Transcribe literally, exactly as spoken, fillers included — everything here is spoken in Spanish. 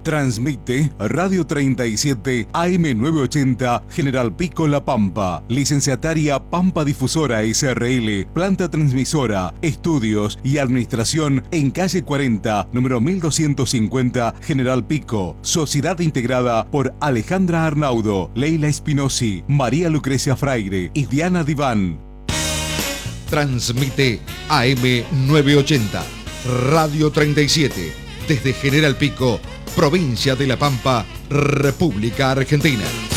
Transmite Radio treinta y siete A M novecientos ochenta General Pico La Pampa. Licenciataria Pampa Difusora S R L. Planta transmisora, estudios y administración en calle cuarenta, número mil doscientos cincuenta General Pico. Sociedad integrada por Alejandra Arnaudo, Leila Espinosi, María Lucrecia Fraire y Diana Diván. Transmite A M novecientos ochenta Radio treinta y siete desde General Pico, provincia de La Pampa, República Argentina.